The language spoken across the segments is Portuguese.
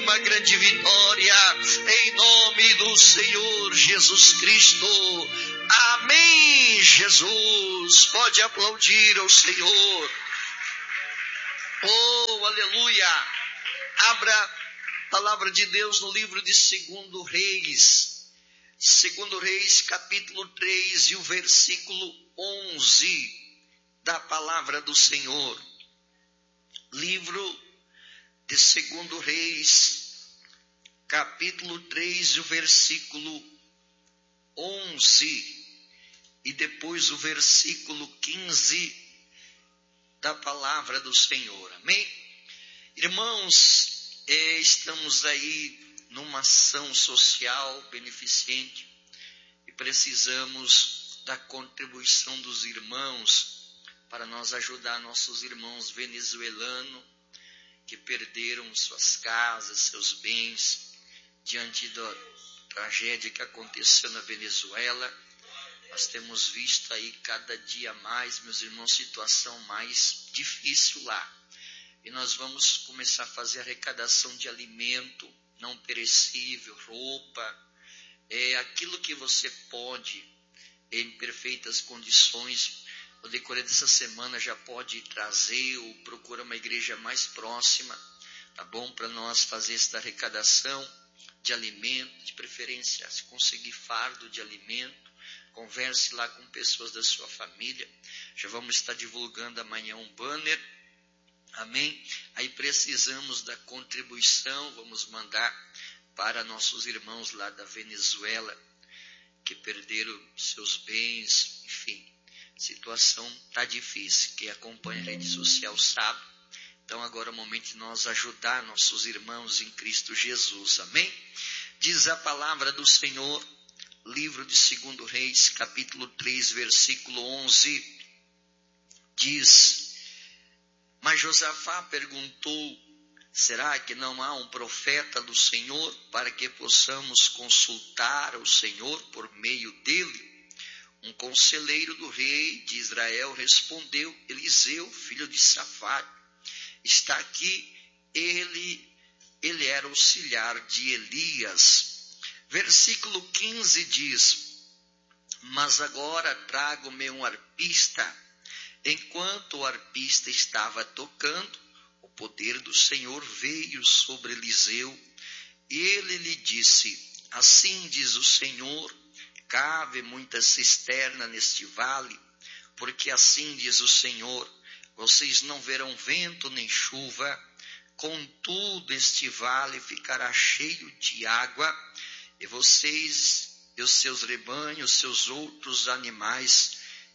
uma grande vitória, em nome do Senhor Jesus Cristo. Amém, Jesus. Pode aplaudir ao Senhor. Oh, aleluia. Abra a palavra de Deus no livro de 2 Reis. 2 Reis, capítulo 3 e o versículo 11 da palavra do Senhor. Livro de 2 Reis, capítulo 3 e o versículo 11 e depois o versículo 15 da palavra do Senhor. Amém? Irmãos, estamos aí numa ação social beneficente e precisamos da contribuição dos irmãos para nós ajudar nossos irmãos venezuelanos que perderam suas casas, seus bens, diante da tragédia que aconteceu na Venezuela. Nós temos visto aí cada dia mais, meus irmãos, situação mais difícil lá. E nós vamos começar a fazer arrecadação de alimento não perecível, roupa, aquilo que você pode, em perfeitas condições. No decorrer dessa semana já pode trazer ou procura uma igreja mais próxima, tá bom? Para nós fazer esta arrecadação de alimento, de preferência, se conseguir fardo de alimento, converse lá com pessoas da sua família. Já vamos estar divulgando amanhã um banner, amém? Aí precisamos da contribuição, vamos mandar para nossos irmãos lá da Venezuela, que perderam seus bens, enfim. A situação está difícil, quem acompanha a rede social sabe. Então agora é o momento de nós ajudar nossos irmãos em Cristo Jesus, amém? Diz a palavra do Senhor, livro de 2 Reis, capítulo 3, versículo 11, diz: Mas Josafá perguntou: será que não há um profeta do Senhor para que possamos consultar o Senhor por meio dele? Um conselheiro do rei de Israel respondeu: Eliseu, filho de Safate, está aqui. Ele era auxiliar de Elias. Versículo 15 diz: Mas agora trago-me um arpista. Enquanto o arpista estava tocando, o poder do Senhor veio sobre Eliseu. E ele lhe disse: Assim diz o Senhor, cave muita cisterna neste vale, porque assim diz o Senhor, vocês não verão vento nem chuva, contudo este vale ficará cheio de água, e vocês e os seus rebanhos, seus outros animais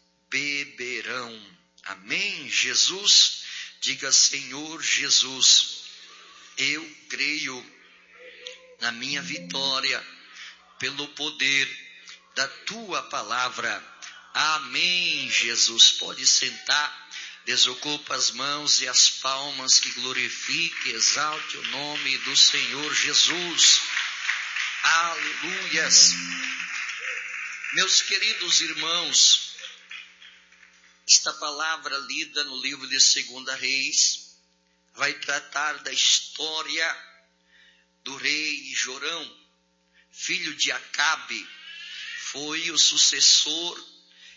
beberão. Amém? Jesus, diga: Senhor Jesus, eu creio na minha vitória pelo poder da tua palavra. Amém, Jesus. Pode sentar, desocupa as mãos e as palmas, que glorifique, exalte o nome do Senhor Jesus. Aleluias. Meus queridos irmãos, esta palavra lida no livro de 2 Reis vai tratar da história do rei Jorão, filho de Acabe. Foi o sucessor,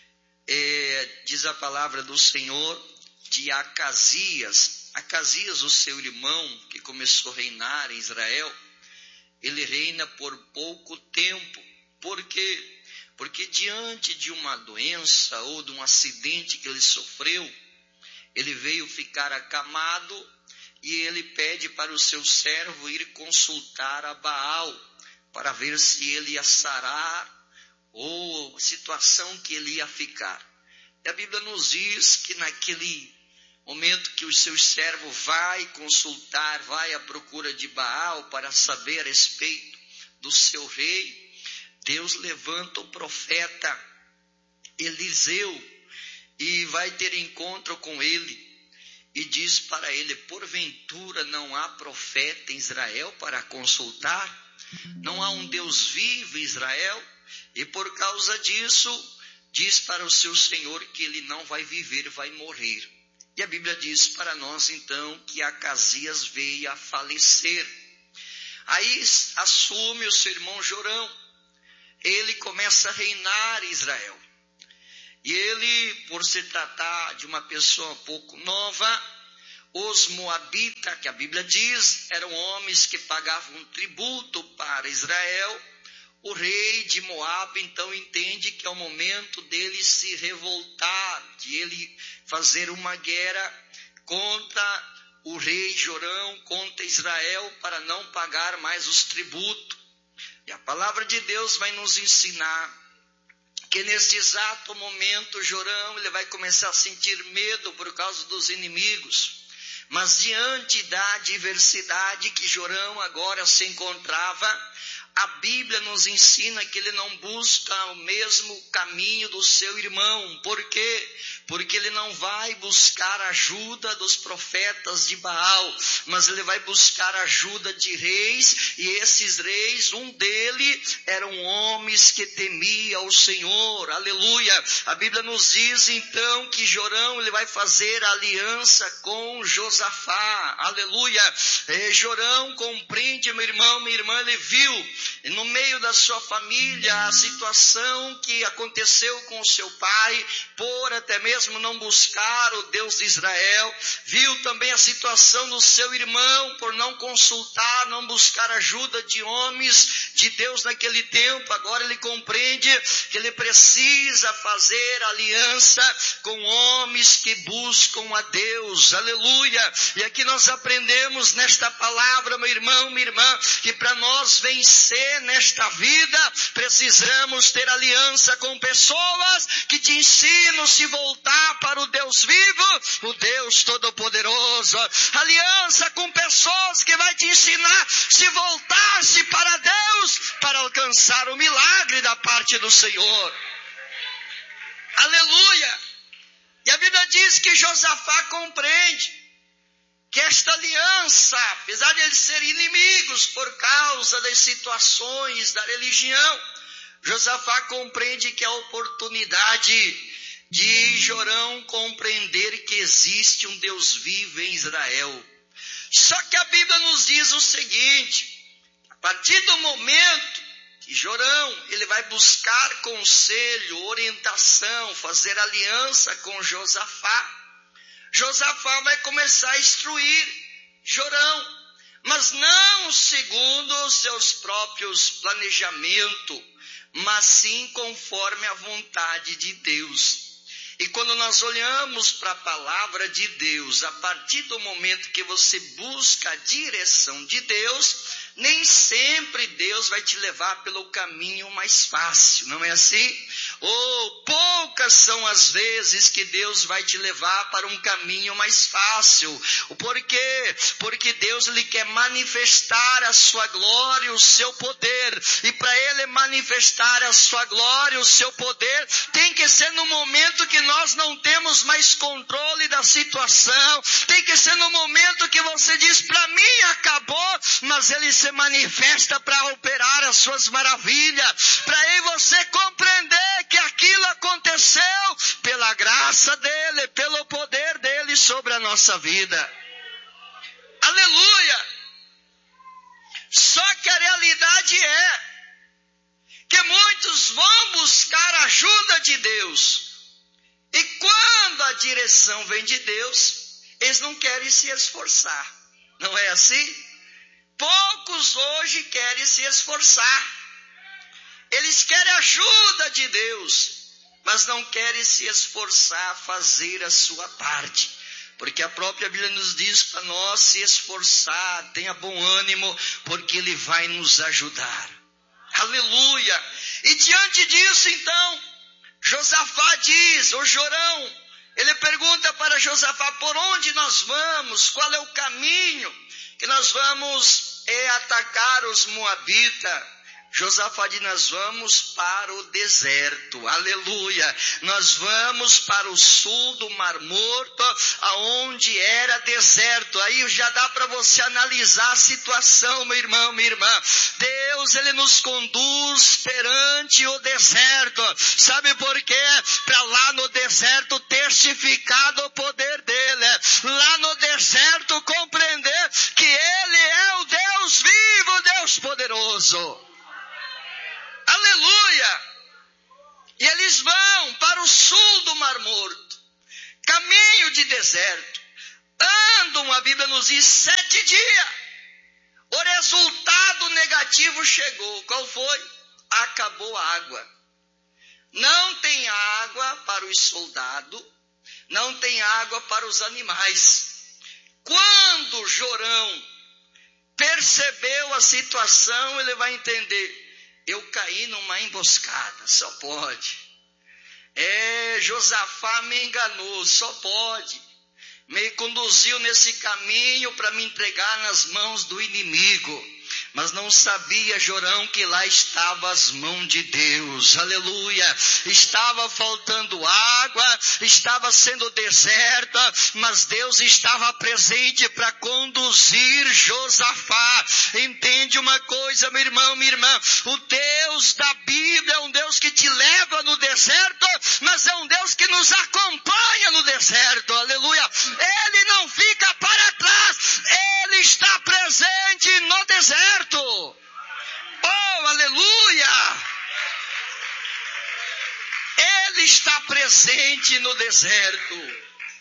diz a palavra do Senhor, de Acasias. Acasias, o seu irmão, que começou a reinar em Israel, ele reina por pouco tempo. Por quê? Porque diante de uma doença ou de um acidente que ele sofreu, ele veio ficar acamado e ele pede para o seu servo ir consultar a Baal para ver se ele ia sarar ou a situação que ele ia ficar. E a Bíblia nos diz que naquele momento que o seu servo vai consultar, vai à procura de Baal para saber a respeito do seu rei, Deus levanta o profeta Eliseu e vai ter encontro com ele e diz para ele: porventura não há profeta em Israel para consultar? Não há um Deus vivo em Israel? E por causa disso, diz para o seu Senhor que ele não vai viver, vai morrer. E a Bíblia diz para nós então que Acasias veio a falecer. Aí assume o seu irmão Jorão. Ele começa a reinar em Israel. E ele, por se tratar de uma pessoa um pouco nova, os moabitas, que a Bíblia diz, eram homens que pagavam tributo para Israel. O rei de Moabe então entende que é o momento dele se revoltar, de ele fazer uma guerra contra o rei Jorão, contra Israel, para não pagar mais os tributos. E a palavra de Deus vai nos ensinar que nesse exato momento Jorão ele vai começar a sentir medo por causa dos inimigos. Mas diante da adversidade que Jorão agora se encontrava, a Bíblia nos ensina que ele não busca o mesmo caminho do seu irmão. Por quê? Porque ele não vai buscar ajuda dos profetas de Baal, mas ele vai buscar ajuda de reis, e esses reis, um deles, eram homens que temiam o Senhor. Aleluia! A Bíblia nos diz então que Jorão ele vai fazer aliança com Josafá. Aleluia! Jorão compreende, meu irmão, minha irmã, ele viu no meio da sua família a situação que aconteceu com o seu pai, por até mesmo não buscar o Deus de Israel. Viu também a situação do seu irmão, por não consultar, não buscar ajuda de homens de Deus naquele tempo. Agora ele compreende que ele precisa fazer aliança com homens que buscam a Deus. Aleluia! E aqui nós aprendemos nesta palavra, meu irmão, minha irmã, que para nós vencer nesta vida, precisamos ter aliança com pessoas que te ensinam a se voltar para o Deus vivo, o Deus Todo-Poderoso. Aliança com pessoas que vai te ensinar a se voltar-se para Deus, para alcançar o milagre da parte do Senhor. Aleluia! E a Bíblia diz que Josafá compreende que esta aliança, apesar de eles serem inimigos por causa das situações da religião, Josafá compreende que é a oportunidade de Jorão compreender que existe um Deus vivo em Israel. Só que a Bíblia nos diz o seguinte: a partir do momento que Jorão ele vai buscar conselho, orientação, fazer aliança com Josafá, Josafá vai começar a instruir Jorão, mas não segundo os seus próprios planejamentos, mas sim conforme a vontade de Deus. E quando nós olhamos para a palavra de Deus, a partir do momento que você busca a direção de Deus, nem sempre Deus vai te levar pelo caminho mais fácil, não é assim? Ou poucas são as vezes que Deus vai te levar para um caminho mais fácil. Por quê? Porque Deus ele quer manifestar a sua glória, o seu poder. E para Ele manifestar a sua glória, o seu poder, tem que ser no momento que nós não temos mais controle da situação. Tem que ser no momento que você diz: para mim acabou, mas Ele se manifesta para operar as suas maravilhas. Para aí você compreender que aquilo aconteceu pela graça dEle, pelo poder dEle sobre a nossa vida. Aleluia! Só que a realidade é que muitos vão buscar a ajuda de Deus. E quando a direção vem de Deus, eles não querem se esforçar. Não é assim? Poucos hoje querem se esforçar. Eles querem a ajuda de Deus, mas não querem se esforçar a fazer a sua parte. Porque a própria Bíblia nos diz para nós se esforçar, tenha bom ânimo, porque Ele vai nos ajudar. Aleluia! E diante disso então, Josafá diz, o Jorão, ele pergunta para Josafá: por onde nós vamos? Qual é o caminho que nós vamos atacar os moabitas? Josafá diz: nós vamos para o deserto. Aleluia! Nós vamos para o sul do Mar Morto, aonde era deserto. Aí já dá para você analisar a situação, meu irmão, minha irmã. Deus, Ele nos conduz perante o deserto. Sabe por quê? Para lá no deserto testificar do poder dEle. Lá no deserto compreender que Ele é o Deus vivo, Deus Deus poderoso. Aleluia! E eles vão para o sul do Mar Morto, caminho de deserto. Andam, a Bíblia nos diz, 7 dias. O resultado negativo chegou. Qual foi? Acabou a água. Não tem água para os soldados, não tem água para os animais. Quando Jorão percebeu a situação, ele vai entender: eu caí numa emboscada, só pode. Josafá me enganou, só pode. Me conduziu nesse caminho para me entregar nas mãos do inimigo. Mas não sabia Jorão que lá estava as mãos de Deus, aleluia. Estava faltando água, estava sendo deserta, mas Deus estava presente para conduzir Josafá. Entende uma coisa, meu irmão, minha irmã? O Deus da Bíblia é um Deus que te leva no deserto, mas é um Deus que nos acompanha no deserto, aleluia. Ele não fica para trás, Ele está presente no deserto. Oh, aleluia! Ele está presente no deserto.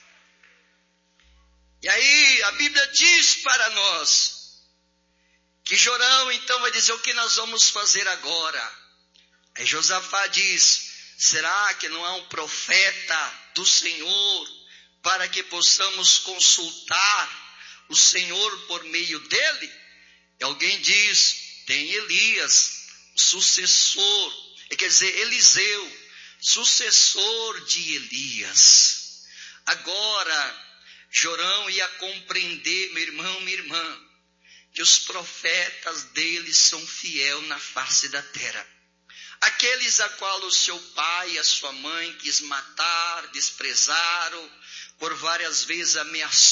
E aí a Bíblia diz para nós que Jorão então vai dizer: o que nós vamos fazer agora? Aí Josafá diz: será que não há um profeta do Senhor para que possamos consultar o Senhor por meio dele? E alguém diz: tem Elias, sucessor, quer dizer, Eliseu, sucessor de Elias. Agora, Jorão ia compreender, meu irmão, minha irmã, que os profetas dele são fiel na face da terra. Aqueles a qual o seu pai e a sua mãe quis matar, desprezaram, por várias vezes ameaçaram.